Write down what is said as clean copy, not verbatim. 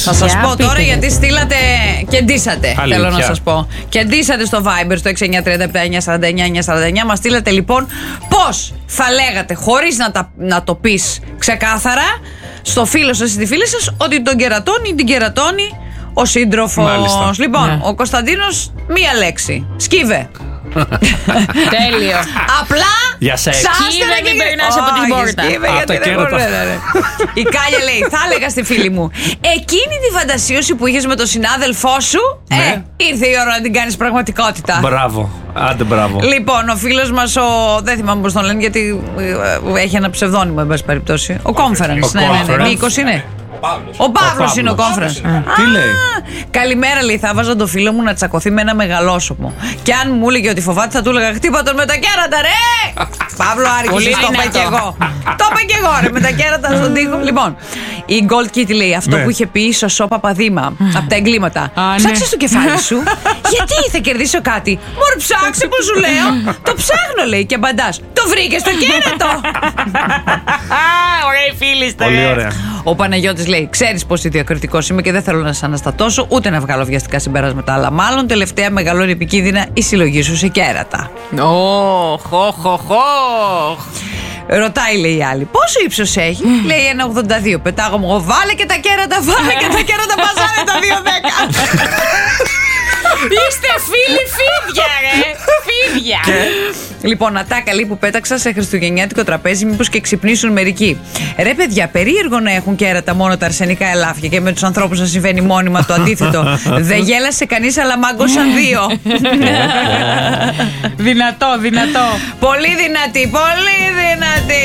Θα σας πω τώρα γιατί στείλατε και ντύσατε. Αλήθεια. Θέλω να σας πω. Και ντύσατε στο Viber στο 6937-949-949. Μας στείλατε λοιπόν πώς θα λέγατε, χωρίς να το πεις ξεκάθαρα, στο φίλο σας ή τη φίλη σας ότι τον κερατώνει ή την κερατώνει ο σύντροφος. Λοιπόν, ο Κωνσταντίνος, μία λέξη. Σκύβε. Τέλειο. Απλά Για σεξ. Σκύβε και περνάς από την πόρτα. Γιατί δεν κέρατα. μπορεί. Η Κάλια λέει, θα έλεγα στη φίλη μου, εκείνη τη φαντασίωση που είχες με τον συνάδελφό σου, Ναι. ήρθε η ώρα να την κάνεις πραγματικότητα. Μπράβο. Άντε, μπράβο. Λοιπόν, ο φίλος μας, δεν θυμάμαι πώς τον λένε, γιατί έχει ένα ψευδόνυμο, εν πάση περιπτώσει. Ο Conference. Ναι. Conference. Μήκος είναι. Ο Παύλος είναι ο Conference. Τι λέει? Καλημέρα, λέει. Θα βάζα το φίλο μου να τσακωθεί με ένα μεγαλόσωμο. Και αν μου έλεγε ότι φοβάται, θα του έλεγα χτύπα τον με τα κέρατα, ρε! Παύλο, άρχισε. Το είπα και εγώ. Το είπα και εγώ, ρε, με τα κέρατα στον τοίχο. Λοιπόν, η Gold Kitty λέει αυτό που είχε πει η Σωσό Παπαδήμα από τα εγκλήματα. Ψάξε στο κεφάλι σου. Γιατί θα κερδίσω κάτι. Μωρ, ψάξε που σου λέω. Το ψάχνω, λέει, και απαντάς. Το βρήκε στο κέρατο. Ωραία, φίλη είστε. Πολύ ωραία. Ο Παναγιώτης λέει: ξέρεις πόσο διακριτικός είμαι και δεν θέλω να σε αναστατώσω ούτε να βγάλω βιαστικά συμπεράσματα. Αλλά μάλλον τελευταία μεγαλώνει επικίνδυνα η συλλογή σου σε κέρατα. Ρωτάει, λέει η άλλη, πόσο ύψος έχει. Λέει 1,82. Πετάγομαι εγώ, βάλε και τα κέρατα, βάλε και τα κέρατα, μαζάνε τα 2,10. Είστε φίλοι φίδια, ρε. Φίδια. Λοιπόν, ατάκα λέει που πέταξα σε χριστουγεννιάτικο τραπέζι, μήπως και ξυπνήσουν μερικοί. Ρε παιδιά, περίεργο να έχουν κέρατα μόνο τα αρσενικά ελάφια και με τους ανθρώπους να συμβαίνει μόνιμα το αντίθετο. Δεν γέλασε κανείς, αλλά μάγκωσαν δύο. Δυνατό. Πολύ δυνατή, πολύ δυνατή.